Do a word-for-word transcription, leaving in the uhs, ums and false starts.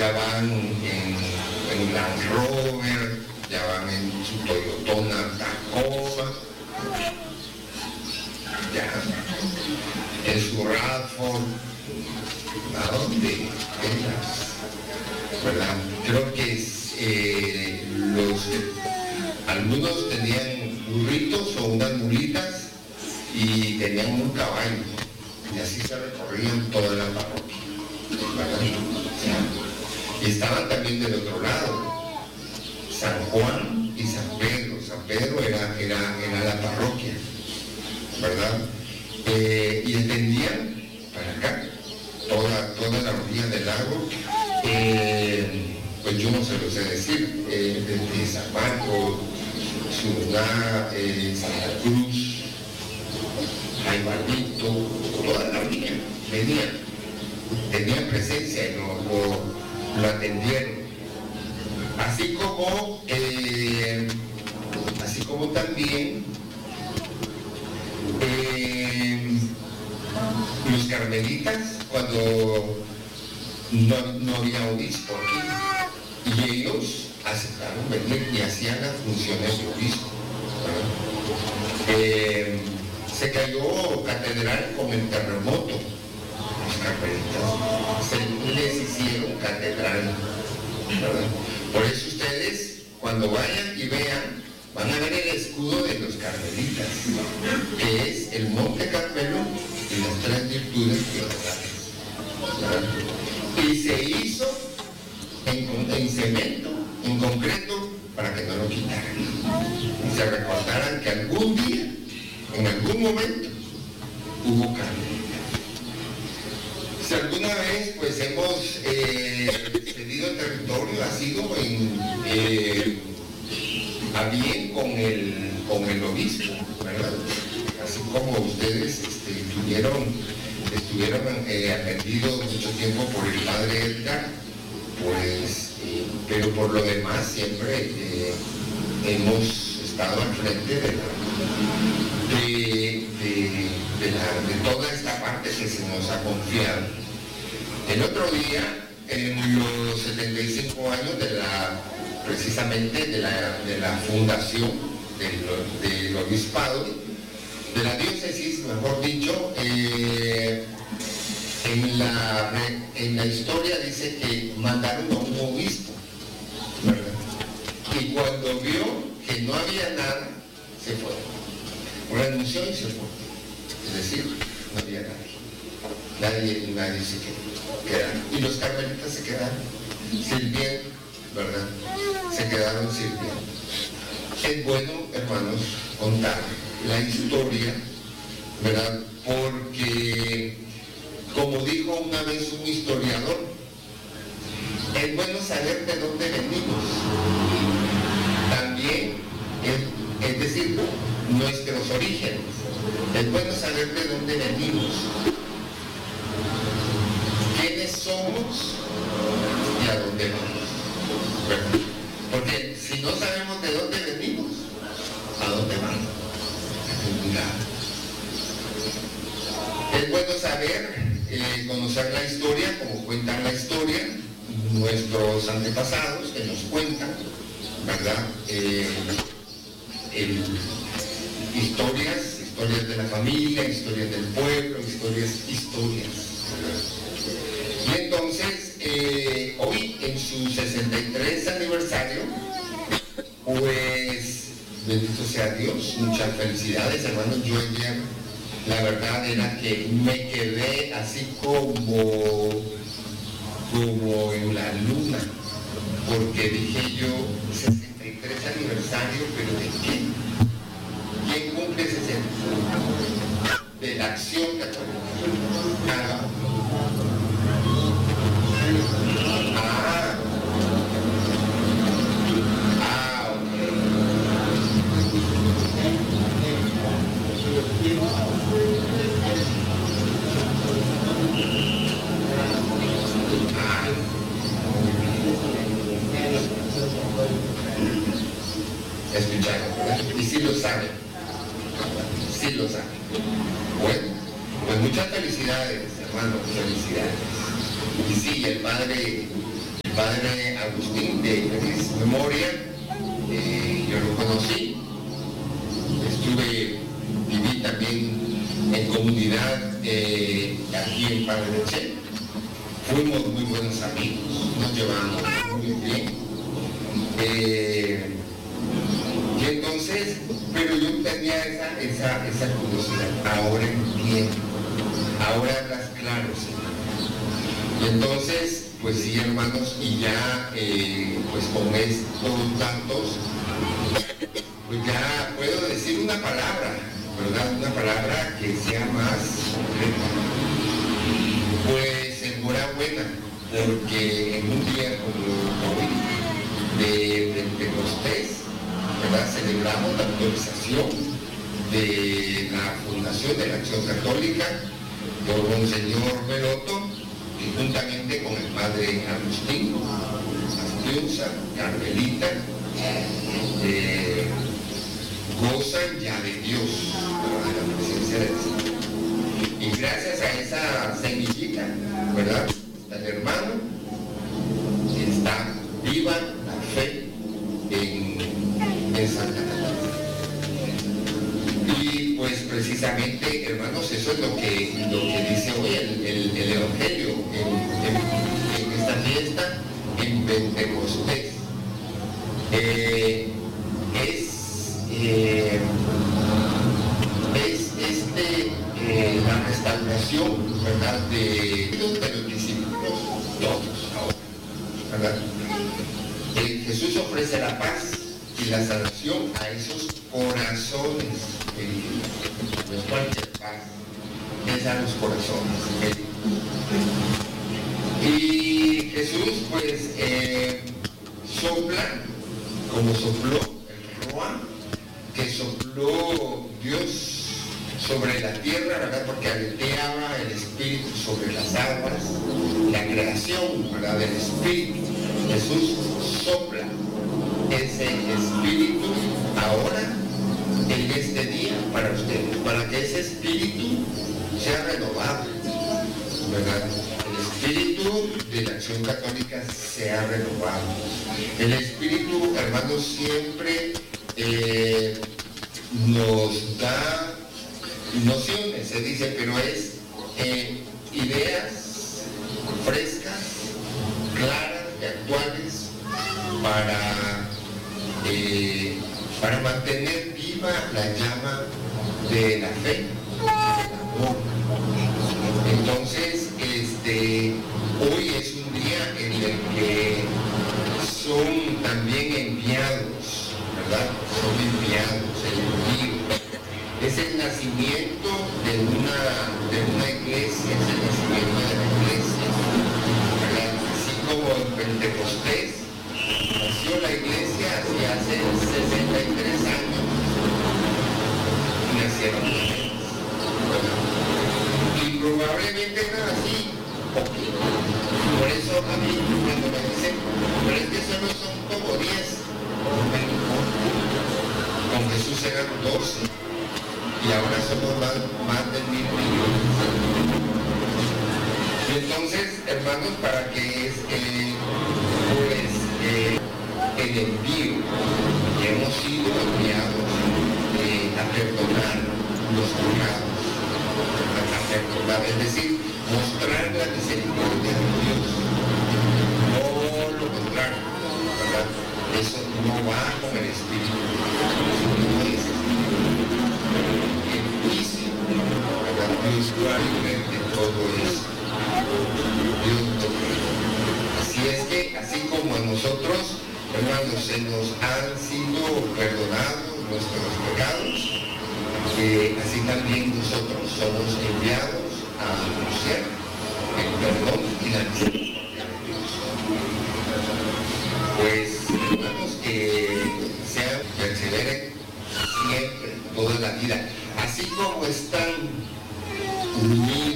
ya van en, en un Land Rover, ya van en su Toyotona Tacoma, ya, en su Radford, ¿a dónde? ¿Verdad? Creo que eh, los, algunos tenían burritos o unas mulitas y tenían un caballo, y así se recorrían toda la parroquia, ¿verdad? O sea, y estaban también del otro lado, San Juan y San Pedro. San Pedro era, era, era la parroquia, ¿verdad? Eh, y extendían para acá, toda, toda la orilla del lago, eh, pues yo no se lo sé decir, eh, desde San Marcos, Ciudad, eh, Santa Cruz, Jaibalito, toda la orilla, venían, tenían presencia y lo, lo, lo atendieron. Así como, eh, así como también eh, los carmelitas, cuando no, no había obispo aquí, y ellos aceptaron venir y hacían las funciones de obispo. Eh, se cayó catedral con el terremoto, los carmelitas, se les hicieron catedral, ¿verdad? Por eso ustedes, cuando vayan y vean, van a ver el escudo de los carmelitas, que es el Monte Carmelo y las tres virtudes teologales. Y se hizo en, en cemento, en concreto, para que no lo quitaran. Y se recordaran que algún día, en algún momento, hubo carmelitas. Si alguna vez, pues hemos eh, cedido territorio, ha sido en, eh, a bien con el, con el obispo, ¿verdad? Así como ustedes este, estuvieron, estuvieron eh, atendidos mucho tiempo por el padre Edgar, pues, eh, pero por lo demás siempre eh, hemos estado al frente de la, de, de, de, la, de toda esta parte que se nos ha confiado. El otro día, en los setenta y cinco años de la, precisamente de la, de la fundación del, del obispado, de la diócesis, mejor dicho, eh, en, la, en la historia dice que mandaron a un obispo, ¿verdad? Y cuando vio que no había nada, se fue. Renunció y se fue. Es decir, no había nadie. Nadie, nadie se quedaron. Y los carmelitas se quedaron sirviendo, ¿verdad? Se quedaron sirviendo. Es bueno, hermanos, contar la historia, ¿verdad? Porque, como dijo una vez un historiador, es bueno saber de dónde venimos. También, es, es decir, nuestros orígenes. Es bueno saber de dónde venimos, quiénes somos y a dónde vamos. ¿Verdad? Porque si no sabemos de dónde venimos, ¿a dónde vamos? A ningún lado. Es bueno saber, eh, conocer la historia, como cuentan la historia, nuestros antepasados que nos cuentan, ¿verdad? Eh, el, historias, historias de la familia, historias del pueblo, historias, historias, ¿verdad? Y entonces, eh, hoy en su sesenta y tres aniversario, pues, bendito sea Dios, muchas felicidades, hermanos. Yo ayer, la verdad era que me quedé así como, como en la luna, porque dije yo, sesenta y tres aniversario, pero ¿de qué? ¿Quién cumple sesenta? De la acción católica. Ah, ah, ah, ok. Ah. Escucharon, ¿verdad? Y sí lo saben, sí lo saben. Bueno, pues muchas felicidades, hermanos, felicidades. Y sí, el padre, el padre memoria, eh, yo lo conocí, estuve, viví también en comunidad eh, aquí en Paraneche, fuimos muy buenos amigos, nos llevamos muy bien. Eh, y entonces, pero yo tenía esa, esa, esa curiosidad, ahora entiendo, ahora hablas claro, Señor. Y entonces, pues sí, hermanos, y ya eh, pues con estos datos, pues ya puedo decir una palabra, ¿verdad? Una palabra que sea más concreta. Pues enhorabuena, porque en un día como hoy, de Pentecostés, ¿verdad? Celebramos la autorización de la Fundación de la Acción Católica por Monseñor Veloto, y juntamente con el padre Agustín Astiunza, Carmelita, eh, gozan ya de Dios, de la presencia de Dios. Y gracias a esa semillita, ¿verdad? Está el hermano, está viva la fe en, en Santa Catalina. Y pues precisamente, hermanos, eso es lo que, lo que dice hoy el, el, el Evangelio en, en, en esta fiesta, en Pentecostés. Eh, es, eh, es este, eh, la restauración, ¿verdad?, de, de los discípulos, todos ahora, ¿verdad? Eh, Jesús ofrece la paz y la salvación a esos corazones heridos. No es cualquier paz, es a los corazones heridos. Y Jesús, pues, eh, sopla, como sopló el Ruá, que sopló Dios sobre la tierra, ¿verdad? Porque aleteaba el Espíritu sobre las aguas, la creación, ¿verdad?, del Espíritu. Jesús sopla ese Espíritu ahora, en este día, para ustedes, para que ese Espíritu sea renovado, ¿verdad? El Espíritu de la Acción Católica sea renovado. El Espíritu, hermanos, siempre eh, nos da nociones, se dice, pero es eh, ideas frescas, claras y actuales para, eh, para mantener viva la llama de la fe, del amor. Entonces, este, hoy es un día en el que son también enviados, ¿verdad? Son enviados, el envío. Es el nacimiento de una, de una iglesia, es el nacimiento de la iglesia, ¿verdad? Así como en Pentecostés nació la iglesia hace, hace sesenta y tres años, nacieron los reyes, ¿verdad? Y probablemente eran así, poquito. Por eso a mí cuando me dicen, pero es que solo son como diez, no me importa. Con Jesús eran doce. Y ahora somos más, más de mil millones. Y entonces, hermanos, para que es eh, pues, eh, el envío, que hemos sido enviados eh, a perdonar los pecados, a perdonar, es decir, mostrar la misericordia de Dios, no lo contrario, ¿verdad? Eso no va con el Espíritu, no es el juicio, ¿verdad? Dios claramente todo eso. Dios todo. Así es que, así como a nosotros, hermanos, se nos han sido perdonados nuestros pecados, eh, así también nosotros somos enviados a anunciar el perdón y la misericordia de Dios. Pues, hermanos, que sean, perseveren siempre, toda la vida, así como están unidos